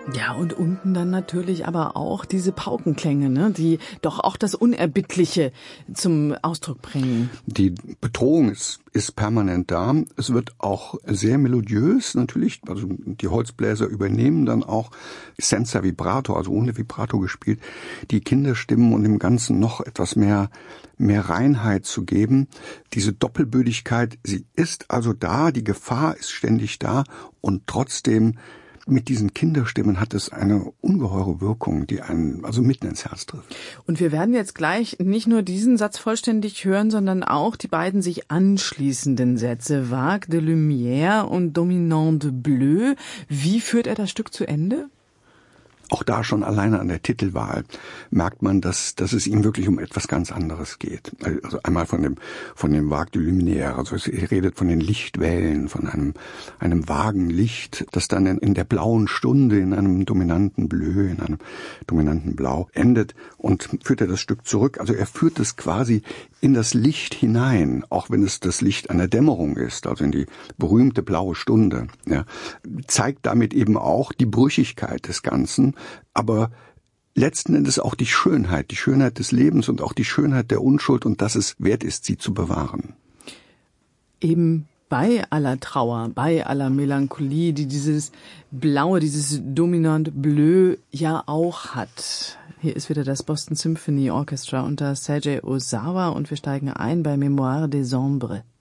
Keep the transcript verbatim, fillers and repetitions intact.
Ja, und unten dann natürlich aber auch diese Paukenklänge, ne, die doch auch das Unerbittliche zum Ausdruck bringen. Die Bedrohung ist, ist permanent da. Es wird auch sehr melodiös natürlich. Also die Holzbläser übernehmen dann auch senza vibrato, also ohne Vibrato gespielt, die Kinderstimmen und dem Ganzen noch etwas mehr mehr Reinheit zu geben. Diese Doppelbödigkeit, sie ist also da, die Gefahr ist ständig da und trotzdem mit diesen Kinderstimmen hat es eine ungeheure Wirkung, die einen also mitten ins Herz trifft. Und wir werden jetzt gleich nicht nur diesen Satz vollständig hören, sondern auch die beiden sich anschließenden Sätze, Vague de Lumière und Dominante Bleu. Wie führt er das Stück zu Ende? Auch da schon alleine an der Titelwahl merkt man, dass, dass es ihm wirklich um etwas ganz anderes geht. Also einmal von dem, von dem Vague de Lumière. Also er redet von den Lichtwellen, von einem, einem vagen Licht, das dann in, in der blauen Stunde in einem dominanten Bleu, in einem dominanten Blau endet und führt er das Stück zurück. Also er führt es quasi in das Licht hinein, auch wenn es das Licht einer Dämmerung ist, also in die berühmte blaue Stunde, ja, zeigt damit eben auch die Brüchigkeit des Ganzen, aber letzten Endes auch die Schönheit, die Schönheit des Lebens und auch die Schönheit der Unschuld und dass es wert ist, sie zu bewahren. Eben bei aller Trauer, bei aller Melancholie, die dieses Blaue, dieses Dominant Bleu ja auch hat. Hier ist wieder das Boston Symphony Orchestra unter Seiji Ozawa und wir steigen ein bei Mémoire des Ombres.